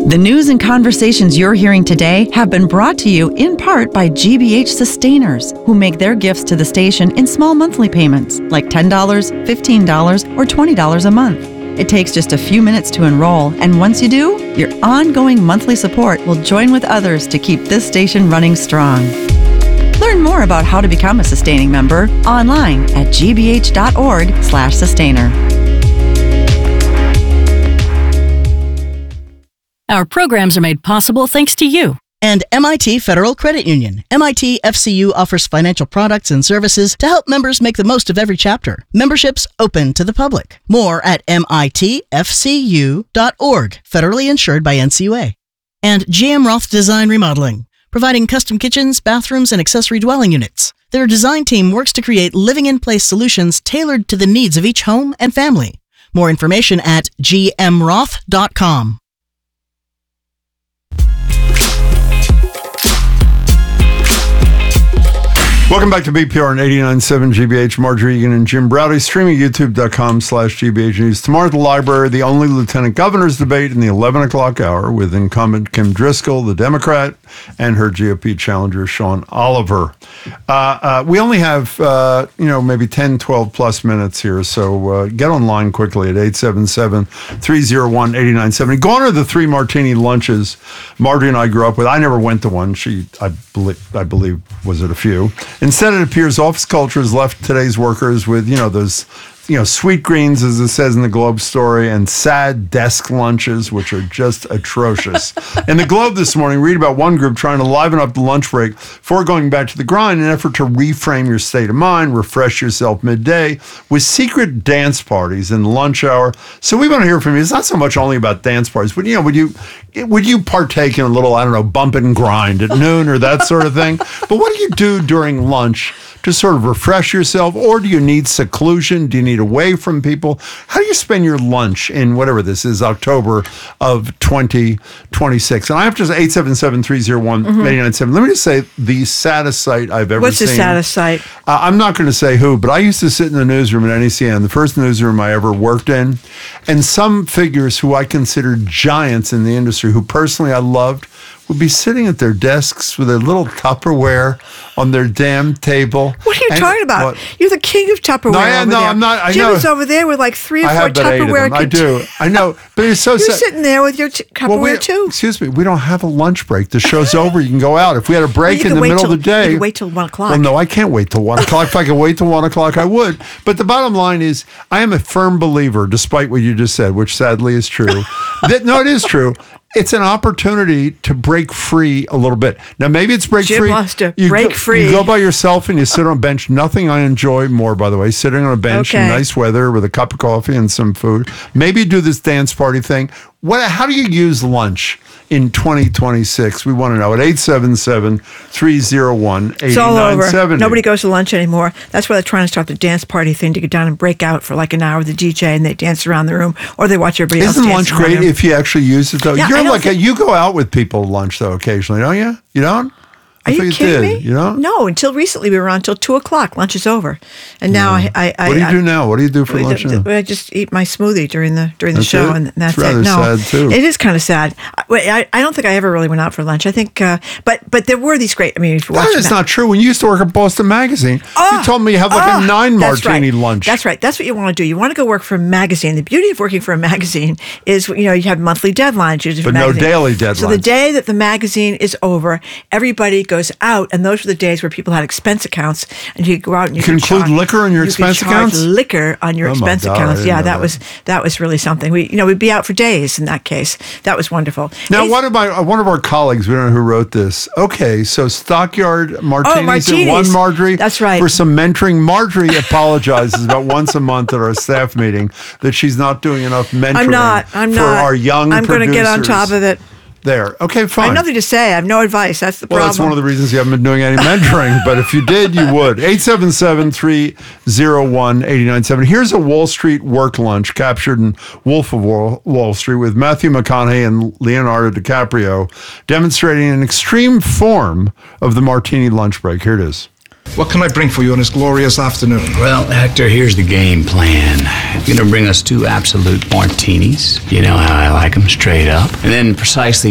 The news and conversations you're hearing today have been brought to you in part by GBH Sustainers, who make their gifts to the station in small monthly payments, like $10, $15, or $20 a month. It takes just a few minutes to enroll, and once you do, your ongoing monthly support will join with others to keep this station running strong. Learn more about how to become a sustaining member online at gbh.org/sustainer. Our programs are made possible thanks to you. And MIT Federal Credit Union. MIT FCU offers financial products and services to help members make the most of every chapter. Memberships open to the public. More at mitfcu.org, federally insured by NCUA. And GM Roth Design Remodeling, providing custom kitchens, bathrooms, and accessory dwelling units. Their design team works to create living-in-place solutions tailored to the needs of each home and family. More information at gmroth.com. Welcome back to BPR on 89.7 GBH. Marjorie Egan and Jim Browdy, streaming youtube.com/GBH News. Tomorrow at the library, the only lieutenant governor's debate in the 11 o'clock hour with incumbent Kim Driscoll, the Democrat, and her GOP challenger, Sean Oliver. We only have, maybe 10, 12 plus minutes here, so get online quickly at 877-301-8970. Gone are the 3 martini lunches Marjorie and I grew up with. I never went to one. I believe, was it a few? Instead, it appears office culture has left today's workers with, those, sweet greens, as it says in the Globe story, and sad desk lunches, which are just atrocious. In the Globe this morning, read about one group trying to liven up the lunch break before going back to the grind in an effort to reframe your state of mind, refresh yourself midday with secret dance parties in the lunch hour. So we want to hear from you. It's not so much only about dance parties, but, would you partake in a little, bump and grind at noon or that sort of thing? But what do you do during lunch to sort of refresh yourself? Or do you need seclusion? Do you need away from people? How do you spend your lunch in whatever this is, October of 2026? And I have to say 877-301-8970. Let me just say the saddest sight I've ever seen. What's the saddest sight? I'm not going to say who, but I used to sit in the newsroom at NECN, the first newsroom I ever worked in, and some figures who I considered giants in the industry, who personally I loved, would be sitting at their desks with a little Tupperware on their damn table. What are you talking about? You're the king of Tupperware. No, I'm not. Jim is over there with like 3 or 4 Tupperware. I do. I know. But it's so sad. You're sitting there with your Tupperware too. Excuse me. We don't have a lunch break. The show's over. You can go out. If we had a break in the middle of the day. You can wait till 1 o'clock. Well, no, I can't wait till 1 o'clock. If I could wait till 1 o'clock, I would. But the bottom line is, I am a firm believer, despite what you just said, which sadly is true. No, it is true. It's an opportunity to break free a little bit. Now, maybe it's break Jim free. Wants to break free. You go by yourself and you sit on a bench. Nothing I enjoy more, by the way, sitting on a bench in nice weather with a cup of coffee and some food. Maybe do this dance party thing. How do you use lunch in 2026? We want to know at 877-301-8970. It's all over. Nobody goes to lunch anymore. That's why they're trying to start the dance party thing to get down and break out for like an hour with the DJ and they dance around the room or they watch everybody else dance. Isn't lunch great if you actually use it though? Yeah, you go out with people at lunch though occasionally, don't you? You don't? Are you kidding me? You know? No, until recently we were on until 2 o'clock. Lunch is over, and now I What do you do now? What do you do for lunch now? I just eat my smoothie during the show, and that's it's rather it. No, sad too. It is kind of sad. I don't think I ever really went out for lunch. I think, but there were these great. I mean, if you watch that's not true. When you used to work at Boston Magazine, you told me you have like a 9 martini lunch. That's right. That's what you want to do. You want to go work for a magazine. The beauty of working for a magazine is, you have monthly deadlines. But no daily deadlines. So the day that the magazine is over, everybody goes out, and those were the days where people had expense accounts, and you could go out and you could include liquor in your expense accounts. Liquor on your expense accounts. Yeah, that was really something. We'd be out for days in that case. That was wonderful. Now, one of our colleagues, we don't know who wrote this. Okay, so Stockyard Martinis and one Marjorie. That's right. For some mentoring. Marjorie apologizes about once a month at our staff meeting that she's not doing enough mentoring I'm for not. our young I'm going to get on top of it. There. Okay, fine. I have nothing to say. I have no advice. That's the problem. Well, that's one of the reasons you haven't been doing any mentoring. But if you did, you would. 877-301-8970. Here's a Wall Street work lunch captured in Wolf of Wall Street with Matthew McConaughey and Leonardo DiCaprio demonstrating an extreme form of the martini lunch break. Here it is. What can I bring for you on this glorious afternoon? Well, Hector, here's the game plan. You're gonna bring us 2 absolute martinis. You know how I like them, straight up. And then precisely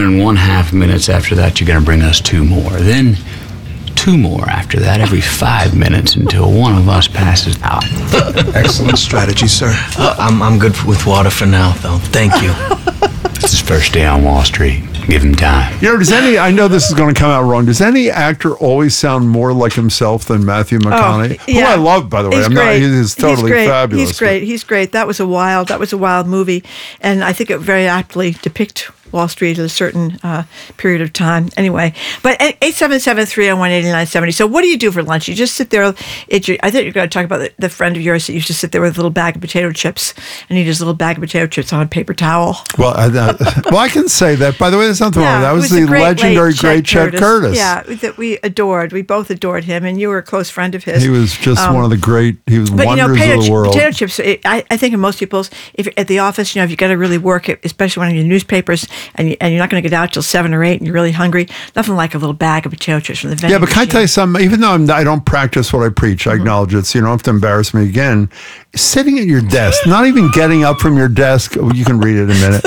7½ minutes after that, you're gonna bring us 2 more. Then 2 more after that, every 5 minutes until one of us passes out. Excellent strategy, sir. I'm good with water for now, though. Thank you. It's his first day on Wall Street. Give him time. You know, I know this is going to come out wrong. Does any actor always sound more like himself than Matthew McConaughey? Yeah. Who I love, by the way. He's totally fabulous. He's great. That was a wild movie. And I think it very aptly depicts Wall Street at a certain period of time. Anyway, but 877-301-8970. So what do you do for lunch? You just sit there. I think you're going to talk about the friend of yours that used to sit there with a little bag of potato chips and eat his little bag of potato chips on a paper towel. Well, I can say that. By the way, there's nothing wrong with that. Was the legendary great Chet Curtis. Yeah, that we adored. We both adored him, and you were a close friend of his. He was just one of the great. He was wonders of the world. Potato chips. I think in most people's, if you're at the office, if you got to really work, especially when you're in newspapers. And you're not going to get out till 7 or 8 and you're really hungry. Nothing like a little bag of potato chips from the vending Yeah, but can I tell you something? Even though I don't practice what I preach, I acknowledge it, so you don't have to embarrass me again. Sitting at your desk, not even getting up from your desk, you can read it in a minute.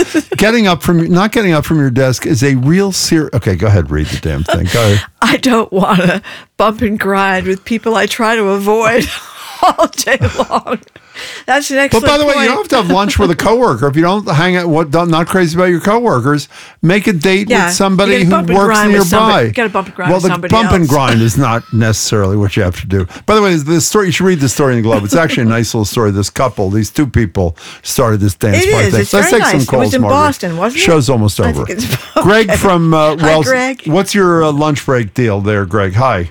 Not getting up from your desk is a real serious. Okay, go ahead, read the damn thing. Go ahead. I don't want to bump and grind with people I try to avoid all day long. That's an excellent But by the way, point. you don't have to have lunch with a coworker. If you don't hang out, not crazy about your coworkers, make a date with somebody who works nearby. You got to bump and grind with somebody Well, the bump and else. grind is not necessarily what you have to do. By the way, this story, you should read the story in the Globe. It's actually a nice little story. This couple, these 2 people, started this dance party thing. It's Let's very take some nice. calls, It was in Margaret. Boston, wasn't it? Show's almost I over. think it's- Greg from Hi, Wells. Greg. What's your lunch break deal there, Greg? Hi.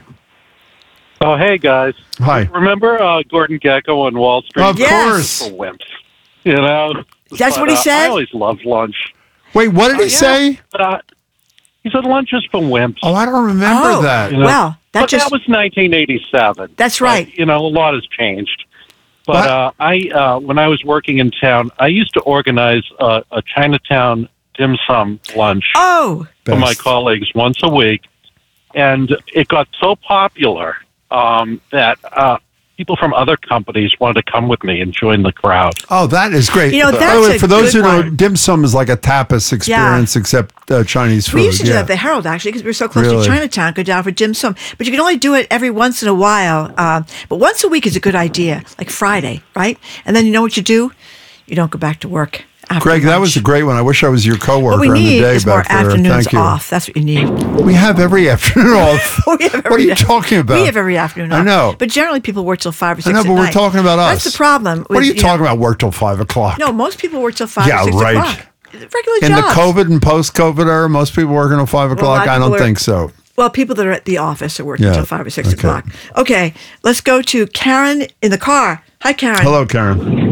Oh, hey, guys. Hi. Remember Gordon Gekko on Wall Street? Of course. For wimps. You know? That's what he said? I always loved lunch. Wait, what did he say? But, he said lunch is for wimps. Oh, I don't remember that. You know? Well, that was 1987. That's right. A lot has changed. But when I was working in town, I used to organize a Chinatown dim sum lunch for my colleagues once a week. And it got so popular that people from other companies wanted to come with me and join the crowd. Oh, that is great. You know, By that's the way, a for those who good know, one. dim sum is like a tapas experience, except Chinese food. We used to do yeah. that at the Herald, actually, because we were so close Really? to Chinatown, go down for dim sum. But you can only do it every once in a while. But once a week is a good idea, like Friday, right? And then you know what you do? You don't go back to work after Greg, that lunch. was a great one. I wish I was your coworker What we in the need day is more back there. afternoons Thank you. off. That's what you need. We have every afternoon off. What are you talking about? We have every afternoon off. I know. But generally people work till 5 or 6 I know, at but night. we're talking about us. That's the problem. What are you talking about? Work till 5 o'clock? No, most people work till 5 Yeah, or 6 right. o'clock. Regular In the jobs. COVID and post-COVID era, most people working till 5 Well, a o'clock. lot of I don't people are- think so. Well, people that are at the office are working Yeah, till 5 or 6 okay. o'clock. Okay, let's go to Karen in the car. Hi, Karen. Hello, Karen.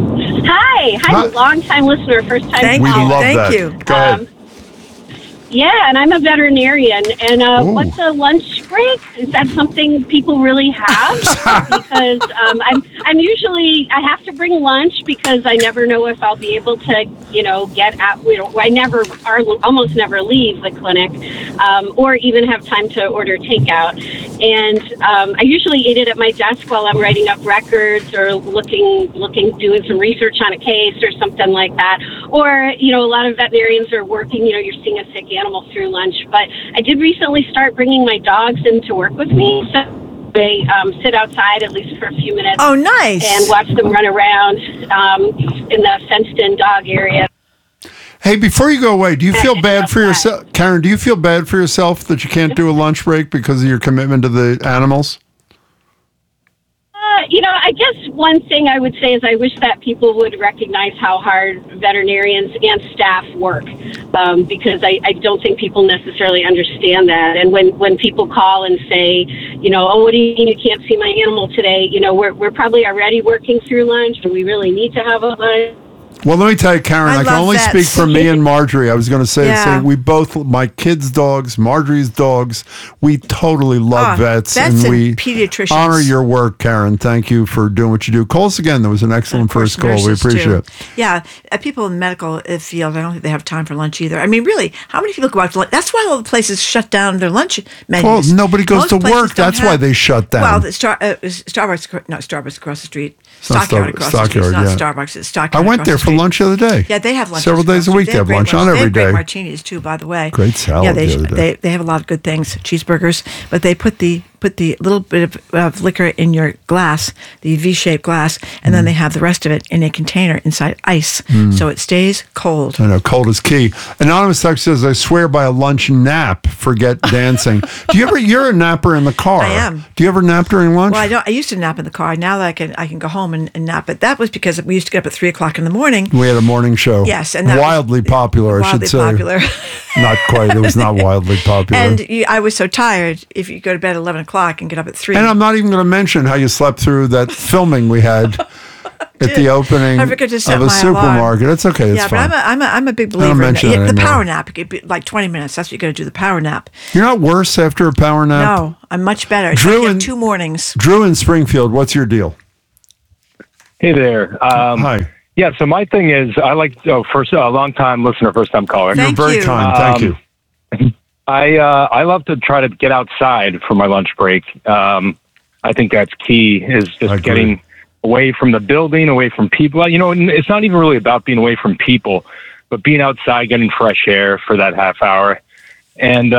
Hi. I'm a long-time listener, first-time Thank We you. love Thank that. you. Go ahead. Yeah, and I'm a veterinarian. And what's a lunch break? Is that something people really have? Because I'm usually I have to bring lunch because I never know if I'll be able to get out. I almost never leave the clinic, or even have time to order takeout. And I usually eat it at my desk while I'm writing up records or doing some research on a case or something like that. Or a lot of veterinarians are working. You're seeing a sick animal through lunch. But I did recently start bringing my dogs in to work with me. So they sit outside at least for a few minutes. Oh, nice. And watch them run around in the fenced-in dog area. Hey, before you go away, do you feel bad for yourself? Karen, do you feel bad for yourself that you can't do a lunch break because of your commitment to the animals? I guess one thing I would say is I wish that people would recognize how hard veterinarians and staff work, because I don't think people necessarily understand that. And when people call and say, oh, what do you mean you can't see my animal today? We're probably already working through lunch, and we really need to have a lunch. Well, let me tell you, Karen, I can love only vets. speak for me and Marjorie. I was going to say the Yeah. same. We both, my kids' dogs, Marjorie's dogs, we totally love vets. Vets and we pediatricians. honor your work, Karen. Thank you for doing what you do. Call us again. That was an excellent first call. We Nurses, appreciate too. it. Yeah, people in the medical field, I don't think they have time for lunch either. I mean, really, how many people go out to lunch? That's why all the places shut down their lunch menus. Well, nobody goes Most to places work. don't That's why they shut down. Well, Starbucks, not Starbucks across the street. not Stockyard across the street. It's Stockyard, not yeah. Starbucks. It's Stockyard. I went across there the for street. lunch the other day. Yeah, they have lunch Several days a week. They have great lunch on They every have great day. martinis too, by the way. Great salad Yeah, the other day. they have a lot of good things, cheeseburgers, but they put the little bit of liquor in your glass, the V-shaped glass, and then they have the rest of it in a container inside ice, so it stays cold. I know, cold is key. Anonymous text says, I swear by a lunch nap, forget dancing. You're a napper in the car. I am. Do you ever nap during lunch? Well, I used to nap in the car. Now that I can go home and nap, but that was because we used to get up at 3:00 in the morning. We had a morning show. Yes, and that was wildly popular, I should say. Popular. Not quite. It was not wildly popular. And I was so tired. If you go to bed at 11:00 and get up at 3. And I'm not even going to mention how you slept through that filming we had at the opening I forgot to set of a my supermarket. alarm. It's okay. It's yeah, fine. but I'm a big I don't believer in mention it the anymore. power nap. It could be like 20 minutes. That's what you got to do. The power nap. You're not worse after a power nap? No, I'm much better. It's Drew like you have and- 2 mornings. Drew in Springfield, what's your deal? Hey there. Hi. Yeah, so my thing is, I like long time listener, first time caller. You're very kind. Thank you. I love to try to get outside for my lunch break. I think that's key. Is just getting away from the building, away from people. You know, it's not even really about being away from people, but being outside, getting fresh air for that half hour, and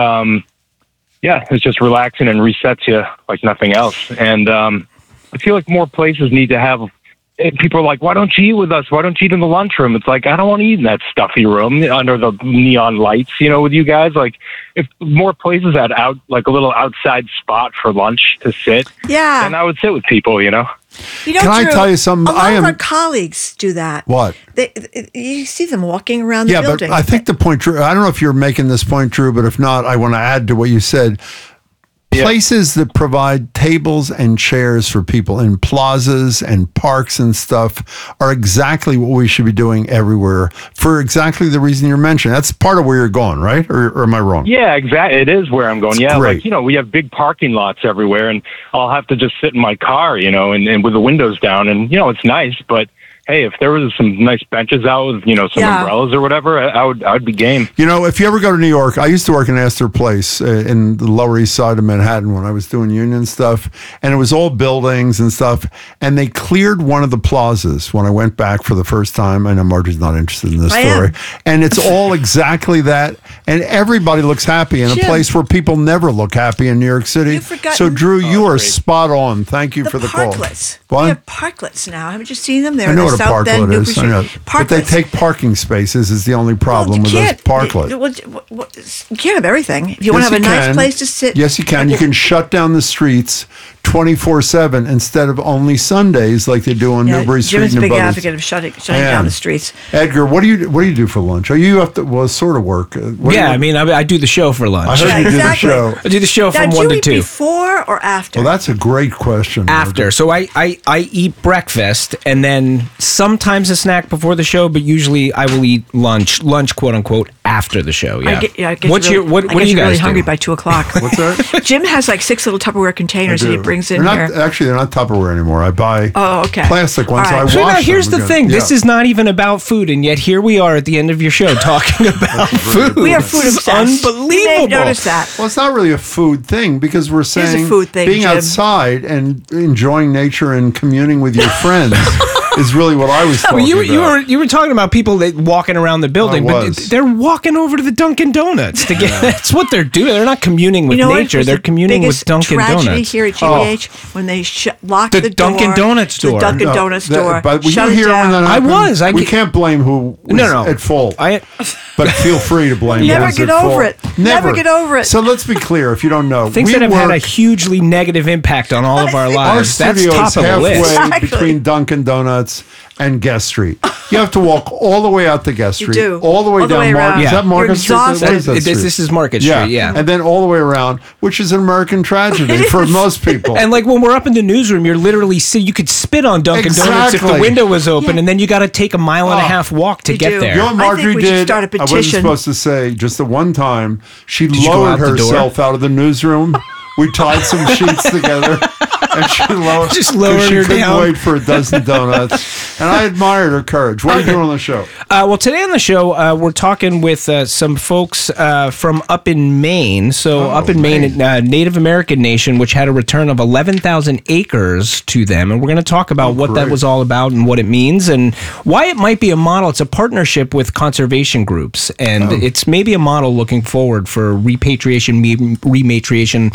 yeah, it's just relaxing and resets you like nothing else. And I feel like more places need to have. People are like, why don't you eat with us? Why don't you eat in the lunchroom? It's like, I don't want to eat in that stuffy room under the neon lights, you know, with you guys. Like, if more places had like a little outside spot for lunch to sit, Yeah. then I would sit with people, you know? You know, Can I Drew, tell you something? A lot I of am- our colleagues do that. What? You see them walking around the Yeah, building. but I think the point, Drew, I don't know if you're making this point, Drew, but if not, I want to add to what you said. Places that provide tables and chairs for people in plazas and parks and stuff are exactly what we should be doing everywhere for exactly the reason you're mentioning. That's part of where you're going, right? Or am I wrong? Yeah, exactly. It is where I'm going. It's Yeah, great. like, you know, we have big parking lots everywhere, and I'll have to just sit in my car, you know, and with the windows down, and, you know, it's nice, but hey, if there was some nice benches out with, you know, some umbrellas or whatever, I would be game. You know, if you ever go to New York, I used to work in Astor Place in the Lower East Side of Manhattan when I was doing union stuff, and it was all buildings and stuff, and they cleared one of the plazas when I went back for the first time. I know Margie's not interested in this story. And it's all exactly that, and everybody looks happy in a Jim. place where people never look happy in New York City. You've forgotten- So, Drew, you are spot on. Thank you for the call. Parklets. What? We have parklets now. Haven't you seen them? They're I know in what the a South End, parklet is. I know. Newbury. But they take parking spaces is the only problem with those parklets. You can't have everything. If you want to have a nice place to sit. Yes, you can. You can shut down the streets 24/7 instead of only Sundays like they do on Newbury Street. Jim is a and big Buzzards. advocate of shutting I down am. the streets. Edgar, what do you do for lunch? Are you have to sort of work? I mean, I do the show for lunch. I heard you do the show. I do the show from Now, 1 do to you eat 2. before or after? Well, that's a great question. After. So I eat breakfast and then sometimes a snack before the show, but usually I will eat lunch, quote unquote, after the show. Yeah. I get What's really, your what I do get you guys really do? hungry by 2:00. What's that? Jim has like 6 little Tupperware containers that he brings in they're here. Actually, they're not Tupperware anymore. I buy plastic ones. All right. So I So wash now here's them the thing. again. This is not even about food, and yet here we are at the end of your show talking about food. We are food It's obsessed. unbelievable. You may have noticed that. Well, it's not really a food thing because we're a saying food thing, being Jim. outside and enjoying nature and communing with your friends is really what I was No, talking but about. you were talking about people that walking around the building, I but was. they're walking over to the Dunkin' Donuts to get. That's what they're doing. They're not communing with You know what nature. was They're the communing with biggest Dunkin' tragedy Donuts. here at GBH when they locked The the door. Dunkin' Donuts The door. Dunkin' No, Donuts That- door. But were Shut you it here when down. that happened? was. We can't blame who was No. at fault. But feel free to blame Never who was get at over fault. it. Never get over it. So let's be clear, if you don't know. Things we that have had a work- hugely negative impact on all of our Our lives. That's studio top is of the halfway list. between Dunkin' Donuts and Guest Street. You have to walk all the way out to Guest Street, do. all the way All the down way around. Market. Is that Market Street? What is that street? This is Market Street, yeah. And then all the way around, which is an American tragedy for most people. And like when we're up in the newsroom, you're literally you could spit on Dunkin' Donuts if the window was open, and then you got to take a mile and a half walk to get there. You know what Marjorie did? Start a petition. I wasn't supposed to say just the one time she Did you go lowered out the door? herself out of the newsroom. We tied some sheets together, and she lowered. Just lowered she her couldn't down. wait for a dozen donuts, and I admired her courage. What are you doing on the show? Well, today on the show, we're talking with some folks from up in Maine. So up in Maine, Native American nation, which had a return of 11,000 acres to them. And we're going to talk about what that was all about and what it means and why it might be a model. It's a partnership with conservation groups. And it's maybe a model looking forward for repatriation, rematriation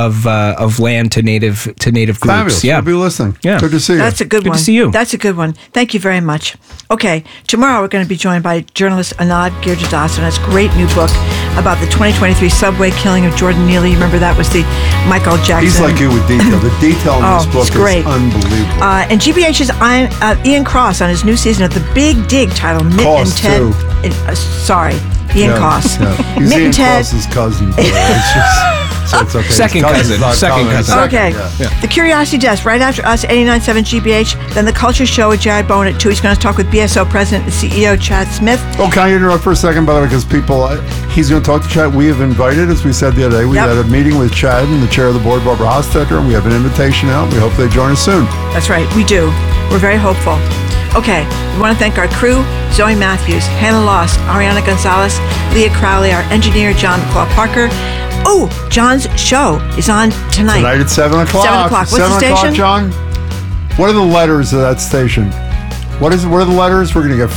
of land to native groups. Fabulous. Yeah. We'll be listening. Yeah. Good to see you. That's a good one. Good to see you. That's a good one. Thank you very much. Okay, tomorrow we're going to be joined by journalist Anand Giridharadas on his great new book about the 2023 subway killing of Jordan Neely. Remember that was the Michael Jackson. He's like you with detail. The detail in this book it's great. is unbelievable. And GBH's Ian Cross on his new season of The Big Dig titled Mitt and Cross, Ted. too. Sorry, Ian Cross. Yeah. He's Mitt Ian and Ted. Cross's cousin. But it's just, so it's okay. Second cousin. Second cousin. Okay. Yeah. The Curiosity Desk, right after us, 89.7 GBH. Then the Culture Show with Jared Bowen at 2. He's going to talk with BSO President and CEO Chad Smith. Oh, can I interrupt for a second, by the way, because he's going to talk to Chad. We have invited, as we said the other day, we had a meeting with Chad and the chair of the board, Barbara Hostetter, and we have an invitation out. We hope they join us soon. That's right, we do. We're very hopeful. Okay, we want to thank our crew, Zoe Matthews, Hannah Lost, Ariana Gonzalez, Leah Crowley, our engineer, John McClaw Parker. Oh, John's show is on tonight. Tonight at 7 o'clock. 7 o'clock. What's 7 the o'clock, station? John? What are the letters of that station? What are the letters? We're going to get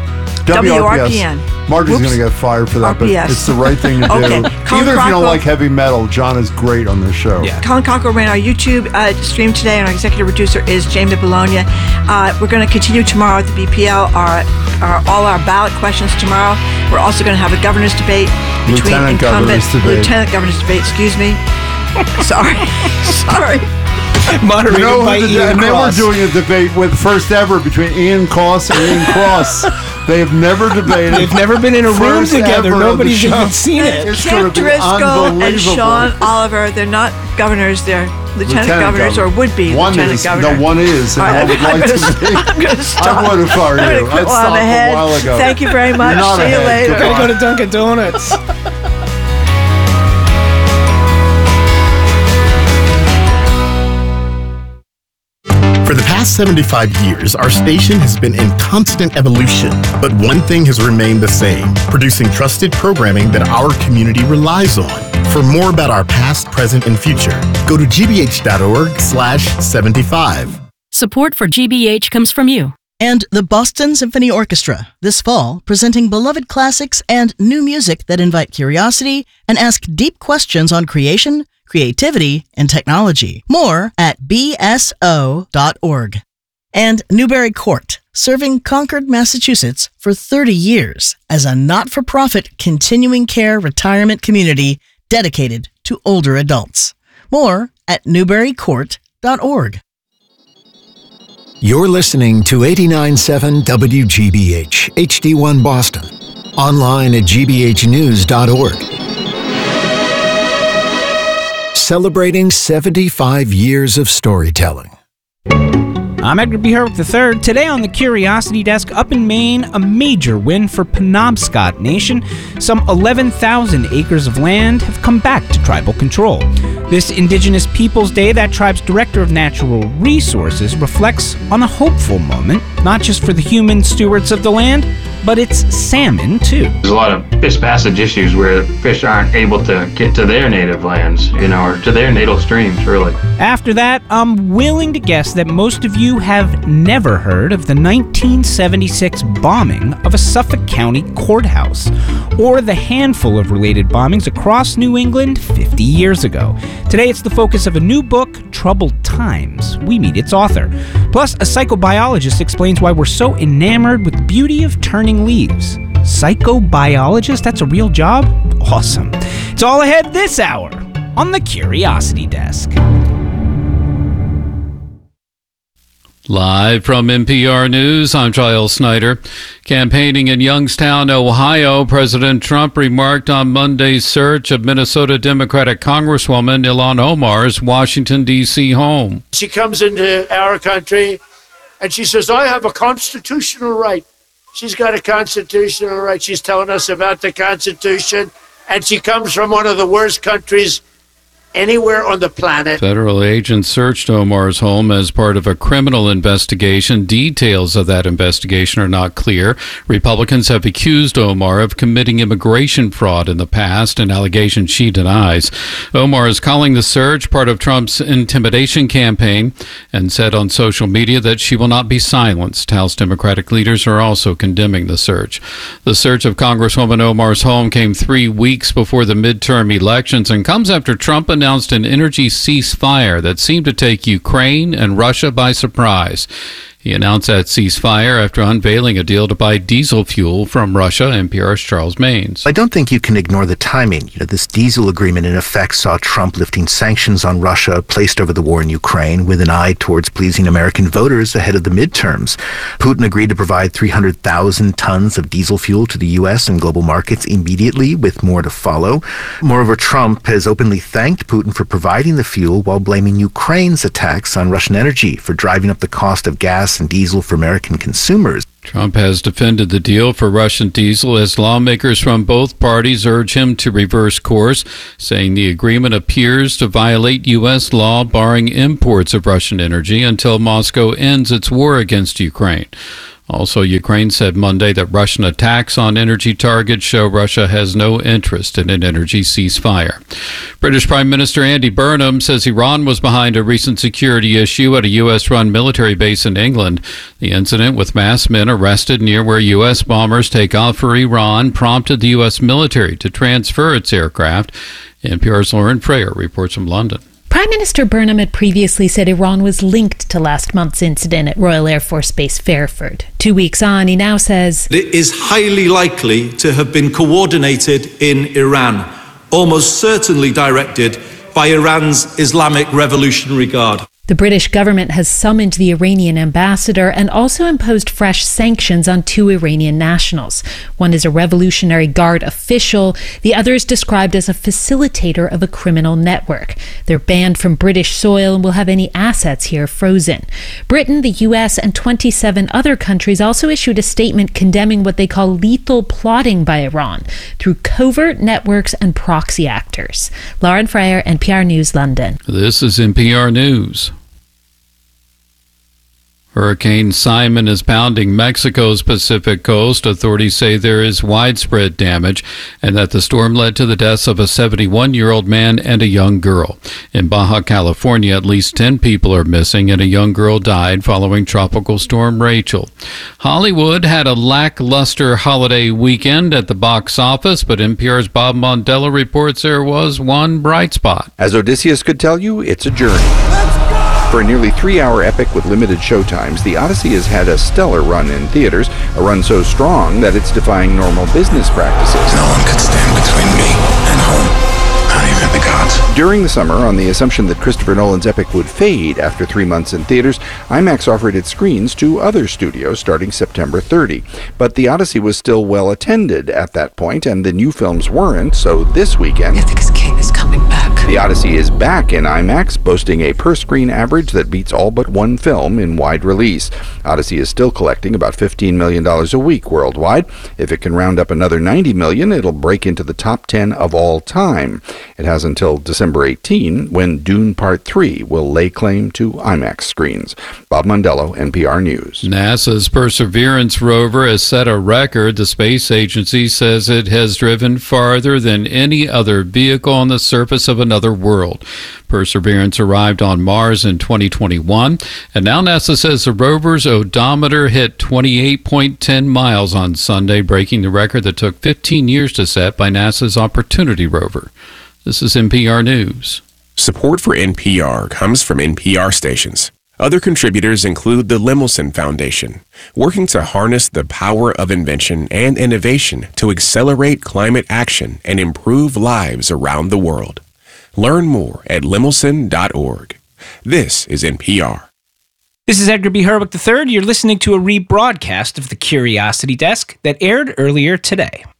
WRPN. Margie's going to get fired for that, but RPS. it's the right thing to do. Okay. Even Colin if you Crockwell. don't like heavy metal, John is great on this show. Yeah. Colin Cockrell ran our YouTube stream today, and our executive producer is Jamie Bologna. We're going to continue tomorrow at the BPL, all our ballot questions tomorrow. We're also going to have a governor's debate between Lieutenant governor's debate. Excuse me. Sorry. Moderated by Ian and then we're Cross. doing a debate with first ever between Ian Cross and Ian Cross. They have never debated. They've never been in a room First together. ever on the Nobody's show. even seen it. It's Kim gonna be Driscoll and unbelievable. Sean Oliver, they're not governors, they're lieutenant governors or would-be one lieutenant is, governor. No, one is, and All right, I would like to be. I'm going to stop. I would have fired I'm you. gonna quit I'd while I'm stopped ahead. a while ago. Thank you very much. You're not See you ahead. later. Gotta go to Dunkin' Donuts. For the past 75 years, our station has been in constant evolution, but one thing has remained the same, producing trusted programming that our community relies on. For more about our past, present, and future, go to gbh.org/75. Support for GBH comes from you. And the Boston Symphony Orchestra, this fall, presenting beloved classics and new music that invite curiosity and ask deep questions on creation, creativity, and technology. More at bso.org. And Newbury Court, serving Concord, Massachusetts for 30 years as a not-for-profit continuing care retirement community dedicated to older adults. More at newburycourt.org. You're listening to 89.7 WGBH, HD1 Boston. Online at gbhnews.org. Celebrating 75 years of storytelling. I'm Edgar B. Herwick III. Today on the Curiosity Desk, up in Maine, a major win for Penobscot Nation. Some 11,000 acres of land have come back to tribal control. This Indigenous Peoples Day, that tribe's Director of Natural Resources reflects on a hopeful moment, not just for the human stewards of the land, but its salmon, too. There's a lot of fish passage issues where fish aren't able to get to their native lands, or to their natal streams, really. After that, I'm willing to guess that most of you have never heard of the 1976 bombing of a Suffolk County courthouse, or the handful of related bombings across New England 50 years ago. Today, it's the focus of a new book, Troubled Times. We meet its author. Plus, a psychobiologist explains why we're so enamored with the beauty of turning leaves. Psychobiologist? That's a real job? Awesome. It's all ahead this hour on the Curiosity Desk. Live from NPR News, I'm Giles Snyder. Campaigning in Youngstown, Ohio, President Trump remarked on Monday's search of Minnesota Democratic Congresswoman Ilhan Omar's Washington, D.C. home. She comes into our country and she says, I have a constitutional right. She's got a constitutional right. She's telling us about the Constitution, and she comes from one of the worst countries anywhere on the planet. Federal agents searched Omar's home as part of a criminal investigation. Details of that investigation are not clear. Republicans have accused Omar of committing immigration fraud in the past, an allegation she denies. Omar is calling the search part of Trump's intimidation campaign and said on social media that she will not be silenced. House Democratic leaders are also condemning the search. The search of Congresswoman Omar's home came 3 weeks before the midterm elections and comes after Trump announced an energy ceasefire that seemed to take Ukraine and Russia by surprise. He announced that ceasefire after unveiling a deal to buy diesel fuel from Russia. NPR's Charles Maines. I don't think you can ignore the timing. This diesel agreement in effect saw Trump lifting sanctions on Russia placed over the war in Ukraine with an eye towards pleasing American voters ahead of the midterms. Putin agreed to provide 300,000 tons of diesel fuel to the U.S. and global markets immediately, with more to follow. Moreover, Trump has openly thanked Putin for providing the fuel while blaming Ukraine's attacks on Russian energy for driving up the cost of gas and diesel for American consumers. Trump has defended the deal for Russian diesel as lawmakers from both parties urge him to reverse course, saying the agreement appears to violate U.S. law barring imports of Russian energy until Moscow ends its war against Ukraine. Also, Ukraine said Monday that Russian attacks on energy targets show Russia has no interest in an energy ceasefire. British Prime Minister Andy Burnham says Iran was behind a recent security issue at a U.S.-run military base in England. The incident with masked men arrested near where U.S. bombers take off for Iran prompted the U.S. military to transfer its aircraft. NPR's Lauren Frayer reports from London. Prime Minister Burnham had previously said Iran was linked to last month's incident at Royal Air Force Base Fairford. 2 weeks on, he now says it is highly likely to have been coordinated in Iran, almost certainly directed by Iran's Islamic Revolutionary Guard. The British government has summoned the Iranian ambassador and also imposed fresh sanctions on 2 Iranian nationals. One is a Revolutionary Guard official. The other is described as a facilitator of a criminal network. They're banned from British soil and will have any assets here frozen. Britain, the US, and 27 other countries also issued a statement condemning what they call lethal plotting by Iran through covert networks and proxy actors. Lauren Frayer, NPR News, London. This is NPR News. Hurricane Simon is pounding Mexico's Pacific coast. Authorities say there is widespread damage and that the storm led to the deaths of a 71-year-old man and a young girl. In Baja California, at least 10 people are missing and a young girl died following Tropical Storm Rachel. Hollywood had a lackluster holiday weekend at the box office, but NPR's Bob Mondello reports there was one bright spot. As Odysseus could tell you, it's a journey. For a nearly 3-hour epic with limited showtimes, The Odyssey has had a stellar run in theaters, a run so strong that it's defying normal business practices. No one could stand between me and home, not even the gods. During the summer, on the assumption that Christopher Nolan's epic would fade after 3 months in theaters, IMAX offered its screens to other studios starting September 30. But The Odyssey was still well attended at that point, and the new films weren't, so this weekend... Ithaca's king is coming back. The Odyssey is back in IMAX, boasting a per-screen average that beats all but one film in wide release. Odyssey is still collecting about $15 million a week worldwide. If it can round up another $90 million, it'll break into the top 10 of all time. It has until December 18, when Dune Part 3 will lay claim to IMAX screens. Bob Mondello, NPR News. NASA's Perseverance rover has set a record. The space agency says it has driven farther than any other vehicle on the surface of another world. Perseverance arrived on Mars in 2021, and now NASA says the rover's odometer hit 28.10 miles on Sunday, breaking the record that took 15 years to set by NASA's Opportunity rover. This is NPR News. Support for NPR comes from NPR stations. Other contributors include the Lemelson Foundation, working to harness the power of invention and innovation to accelerate climate action and improve lives around the world. Learn more at lemelson.org. This is NPR. This is Edgar B. Herwick III. You're listening to a rebroadcast of the Curiosity Desk that aired earlier today.